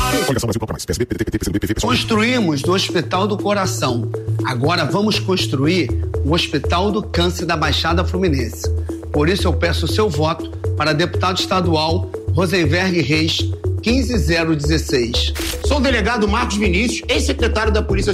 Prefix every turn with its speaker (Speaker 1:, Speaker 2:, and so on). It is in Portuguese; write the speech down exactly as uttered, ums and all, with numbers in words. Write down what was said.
Speaker 1: Construímos o Hospital do Coração. Agora vamos construir o Hospital do Câncer da Baixada Fluminense. Por isso eu peço o seu voto para deputado estadual Rosenberg Reis, quinze mil dezesseis.
Speaker 2: Sou o delegado Marcos Vinícius, ex-secretário da Polícia